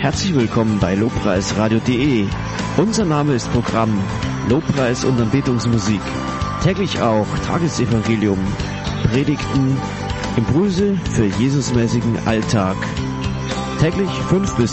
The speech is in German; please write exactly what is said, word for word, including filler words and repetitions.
Herzlich willkommen bei lobpreisradio punkt de. Unser Name ist Programm Lobpreis und Anbetungsmusik. Täglich auch Tagesevangelium, Predigten, Impulse für Jesusmäßigen Alltag. Täglich fünf bis